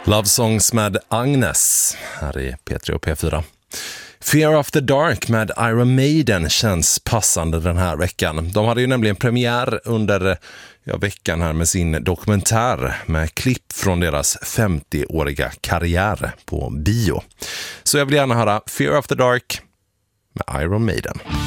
Love Songs med Agnes här i P3 och P4. Fear of the Dark med Iron Maiden känns passande den här veckan. De hade ju nämligen premiär under veckan här med sin dokumentär med klipp från deras 50-åriga karriär på bio. Så jag vill gärna höra Fear of the Dark med Iron Maiden.